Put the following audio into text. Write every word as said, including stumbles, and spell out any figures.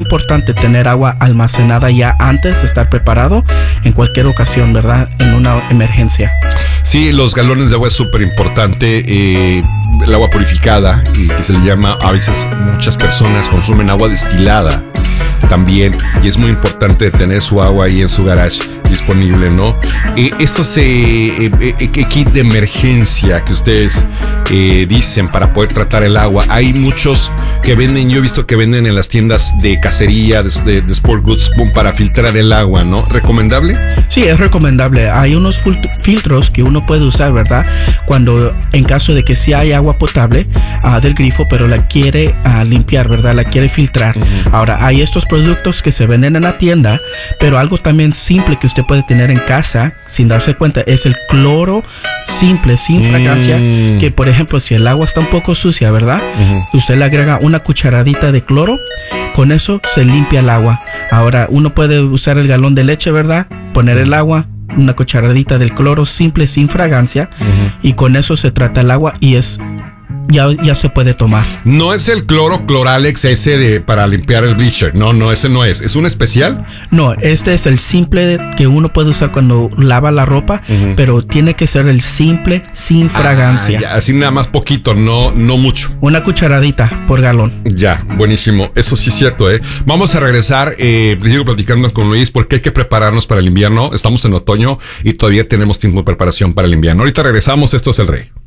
importante tener agua almacenada ya antes de estar preparado en cualquier ocasión, ¿verdad? En una emergencia. Sí, los galones de agua es súper importante. Eh, el agua purificada, y que se le llama, a veces muchas personas consumen agua destilada también, y es muy importante tener su agua ahí en su garage disponible, ¿no? Eh, estos eh, eh, eh, kit de emergencia que ustedes eh, dicen para poder tratar el agua, hay muchos que venden, yo he visto que venden en las tiendas de cacería, de, de, de sport goods, para filtrar el agua, ¿no? ¿Recomendable? Sí, es recomendable. Hay unos filtros que uno puede usar, ¿verdad? Cuando, en caso de que sí hay agua potable uh, del grifo, pero la quiere uh, limpiar, ¿verdad? La quiere filtrar. Uh-huh. Ahora, hay estos productos que se venden en la tienda, pero algo también simple que usted puede tener en casa sin darse cuenta es el cloro simple, sin fragancia, mm. que por ejemplo, si el agua está un poco sucia, ¿verdad? Uh-huh. Usted le agrega una cucharadita de cloro, con eso se limpia el agua. Ahora, uno puede usar el galón de leche, ¿verdad? Poner el agua, una cucharadita del cloro simple, sin fragancia, uh-huh. y con eso se trata el agua y es... Ya, ya se puede tomar. No es el cloro Cloralex ese de para limpiar el bleacher. No, no, ese no es. ¿Es un especial? No, este es el simple que uno puede usar cuando lava la ropa, uh-huh. pero tiene que ser el simple sin fragancia. Ah, ya, así nada más poquito, no, no mucho. Una cucharadita por galón. Ya, buenísimo. Eso sí es cierto, ¿eh? Vamos a regresar, eh, sigo platicando con Luis, porque hay que prepararnos para el invierno. Estamos en otoño y todavía tenemos tiempo de preparación para el invierno. Ahorita regresamos. Esto es El Rey.